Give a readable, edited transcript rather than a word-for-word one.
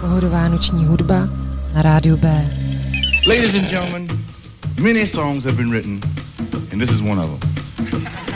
Pohodová noční hudba na rádiu B. Ladies and gentlemen, many songs have been written, and this is one of them.